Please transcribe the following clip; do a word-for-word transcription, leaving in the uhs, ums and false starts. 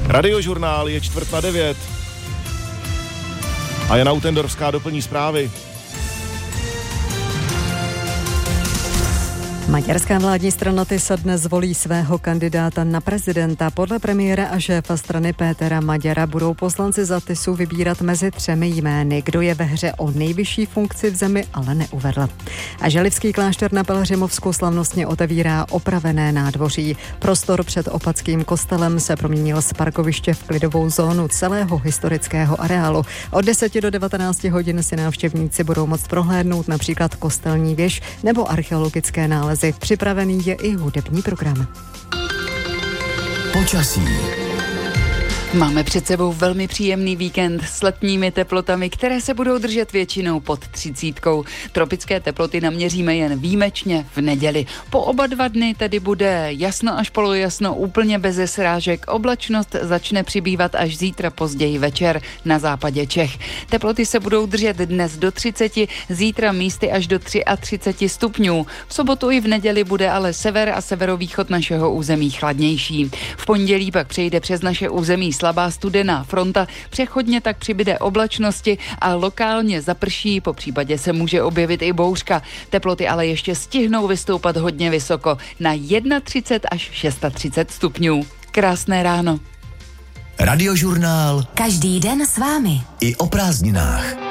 Radiožurnál je čtvrt na devět. A Jana Utendorská doplní zprávy. Maďarská vládní strana TISA dnes zvolí svého kandidáta na prezidenta. Podle premiéra a šéfa strany Pétera Maďara budou poslanci za TISu vybírat mezi třemi jmény. Kdo je ve hře o nejvyšší funkci v zemi, ale neuvedl. A Želivský klášter na Pelhřimovsku slavnostně otevírá opravené nádvoří. Prostor před Opatským kostelem se proměnil z parkoviště v klidovou zónu celého historického areálu. Od deseti do devatenácti hodin si návštěvníci budou moct prohlédnout například kostelní věž nebo archeologické nálezy. Připravený je i hudební program. Počasí. Máme před sebou velmi příjemný víkend s letními teplotami, které se budou držet většinou pod třicítkou. Tropické teploty naměříme jen výjimečně v neděli. Po oba dva dny tedy bude jasno až polojasno, úplně beze srážek. Oblačnost začne přibývat až zítra později večer na západě Čech. Teploty se budou držet dnes do třiceti, zítra místy až do třiceti tří stupňů. V sobotu i v neděli bude ale sever a severovýchod našeho území chladnější. V pondělí pak přejde přes naše území slabá studená fronta, přechodně tak přibyde oblačnosti a lokálně zaprší, po případě se může objevit i bouřka. Teploty ale ještě stihnou vystoupat hodně vysoko, na třicet jedna až třicet šest stupňů. Krásné ráno. Radiožurnál. Každý den s vámi. I o prázdninách.